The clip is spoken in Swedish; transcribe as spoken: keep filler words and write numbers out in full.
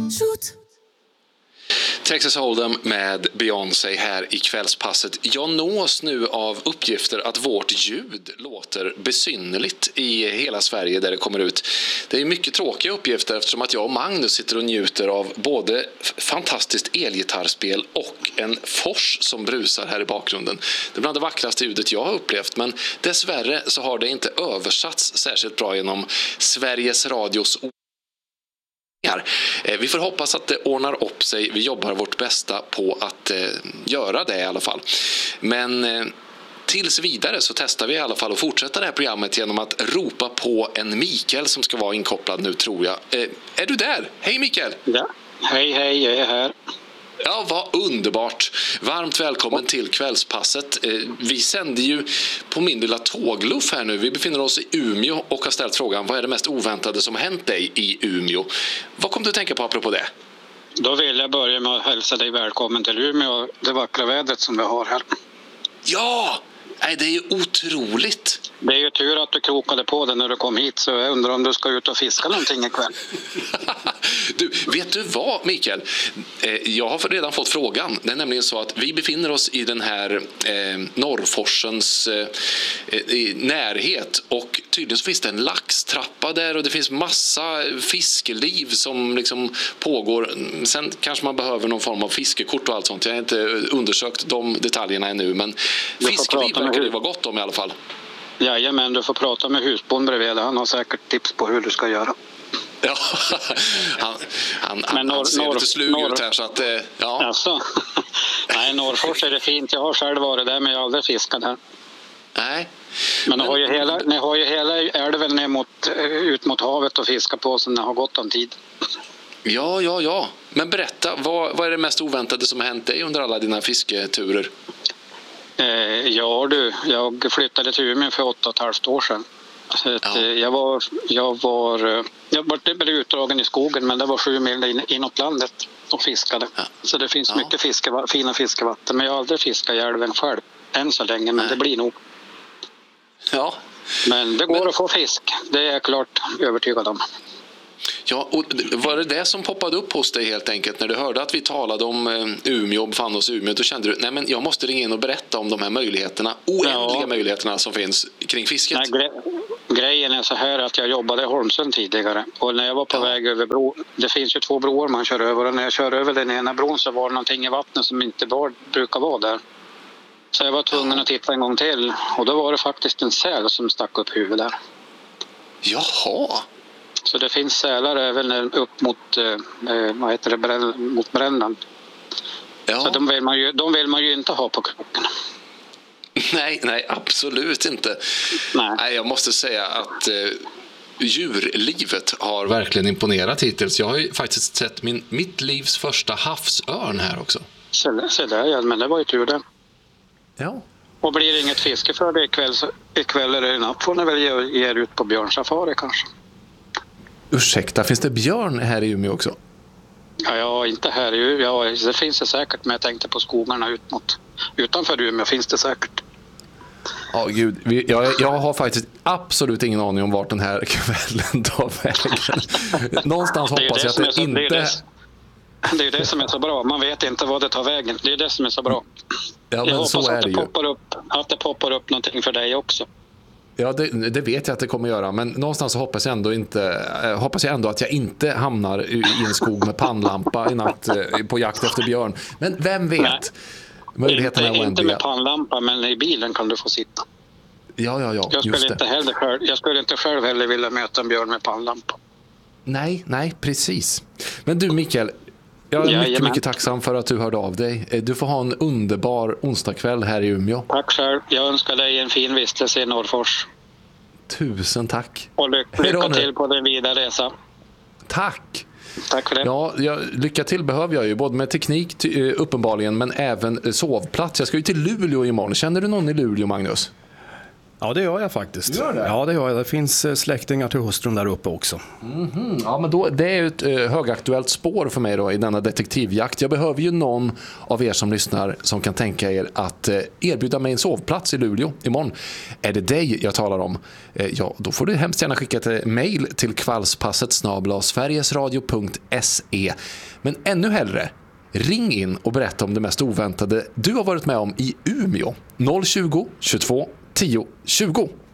Shoot. Texas Hold'em med Beyoncé här i kvällspasset. Jag nås nu av uppgifter att vårt ljud låter besynnerligt i hela Sverige där det kommer ut. Det är mycket tråkiga uppgifter eftersom att jag och Magnus sitter och njuter av både fantastiskt elgitarrspel och en fors som brusar här i bakgrunden. Det är bland det vackraste ljudet jag har upplevt, men dessvärre så har det inte översatts särskilt bra genom Sveriges Radios. Vi får hoppas att det ordnar upp sig. Vi jobbar vårt bästa på att eh, göra det i alla fall. Men eh, tills vidare så testar vi i alla fall att fortsätta det här programmet genom att ropa på en Mikael som ska vara inkopplad nu, tror jag. Eh, är du där? Hej Mikael! Ja, hej hej, jag är här. Ja, vad underbart. Varmt välkommen till kvällspasset. Vi sänder ju på min lilla tågluff här nu. Vi befinner oss i Umeå och har ställt frågan: vad är det mest oväntade som har hänt dig i Umeå? Vad kom du att tänka på apropå det? Då vill jag börja med att hälsa dig välkommen till Umeå, det vackra vädret som vi har här. Ja! Nej, det är ju otroligt. Det är ju tur att du krokade på det när du kom hit, så jag undrar om du ska ut och fiska någonting ikväll. Du, vet du vad, Mikael? Eh, jag har redan fått frågan. Det är nämligen så att vi befinner oss i den här eh, Norrforsens eh, i närhet, och tydligen så finns det en laxtrappa där och det finns massa fiskeliv som liksom pågår. Sen kanske man behöver någon form av fiskekort och allt sånt. Jag har inte undersökt de detaljerna ännu, men fiskeliv verkar det vara gott om i alla fall. Jajamän, du får prata med husbond bredvid. Han har säkert tips på hur du ska göra. Ja, han, han, han, norr, han ser norr, lite slug norr, ut här så att, ja. Alltså. Nej, Norrfors är det fint. Jag har själv varit där, men jag har aldrig fiskat där. Nej. Men ni har ju hela, ni har ju hela älven ner mot, ut mot havet och fiska på som ni har gott om tid. Ja, ja, ja. Men berätta, vad, vad är det mest oväntade som har hänt dig under alla dina fisketurer? Eh, ja du, jag flyttade till Umeå för åtta och ett halvt år sedan. Så att, ja. jag var, jag var, jag var utdragen i skogen, men det var sju mil in, inåt landet och fiskade. Ja. Så det finns ja. mycket fiske, fina fiskevatten, men jag har aldrig fiskat i älven själv än så länge, men Nej. det blir nog. Ja. Men det går men... att få fisk, det är jag klart övertygad om. Ja, och var det det som poppade upp hos dig helt enkelt när du hörde att vi talade om Umeå och befann oss i Umeå? Då kände du, nej men jag måste ringa in och berätta om de här möjligheterna, oändliga ja. möjligheterna som finns kring fisket. Nej, gre- grejen är så här att jag jobbade i Holmsund tidigare, och när jag var på ja. väg över bro, det finns ju två broar man kör över, och när jag kör över den ena bron så var det någonting i vattnet som inte var, brukar vara där. Så jag var tvungen ja. att titta en gång till, och då var det faktiskt en säl som stack upp huvudet där. Jaha. Så det finns sälar även upp mot, eh, vad heter det, Bräll, mot Brännan. Ja. Så de vill, man ju, de vill man ju inte ha på kroken. Nej, nej, absolut inte. Nej. Nej, jag måste säga att eh, djurlivet har verkligen imponerat hittills. Jag har ju faktiskt sett min, mitt livs första havsörn här också. Så, så där, ja, men det var ju tur det. Ja. Och blir det inget fiske för det ikväll, så, ikväll eller i natt får ni väl ge, ge er ut på björnsafari kanske. Ursäkta, finns det björn här i Umeå också? Ja, ja inte här i Umeå. Ja, det finns det säkert, men jag tänkte på skogarna ut mot, utanför Umeå finns det säkert. Ja, gud. Vi, jag, jag har faktiskt absolut ingen aning om vart den här kvällen tar vägen. Någonstans hoppas jag att det, det inte... Det är, det, det är det som är så bra. Man vet inte vad det tar vägen. Det är det som är så bra. Ja, men jag så hoppas är att det, det poppar upp, att det poppar upp någonting för dig också. Ja, det, det vet jag att det kommer göra, men någonstans så hoppas jag ändå inte hoppas jag ändå att jag inte hamnar i en skog med pannlampa i natt på jakt efter björn. Men vem vet? Nej, möjligheterna inte, är oändliga. Inte med pannlampa, men i bilen kan du få sitta. Ja, ja, ja. Jag skulle just inte det. heller själv, jag skulle inte själv heller vilja möta en björn med pannlampa. Nej, nej, precis. Men du Mikael, jag är mycket, mycket tacksam för att du hörde av dig. Du får ha en underbar onsdagkväll här i Umeå. Tack själv. Jag önskar dig en fin vistelse i Norrfors. Tusen tack. Och lycka, lycka till på din vidare resa. Tack. Tack för det. Ja, jag, lycka till behöver jag ju, både med teknik ty, uppenbarligen, men även sovplats. Jag ska ju till Luleå imorgon. Känner du någon i Luleå, Magnus? Ja, det gör jag faktiskt. Gör det? Ja, det gör jag. Det finns släktingar till hustrun där uppe också. Mm-hmm. Ja, men då, det är ett eh, högaktuellt spår för mig då i denna detektivjakt. Jag behöver ju någon av er som lyssnar som kan tänka er att eh, erbjuda mig en sovplats i Luleå imorgon. Är det dig jag talar om? Eh, ja, då får du hemskt gärna skicka ett mejl till kvällspasset snabel-a sverigesradio punkt se. Men ännu hellre, ring in och berätta om det mest oväntade du har varit med om i Umeå. noll tjugo, tjugotvå, tio, tjugo.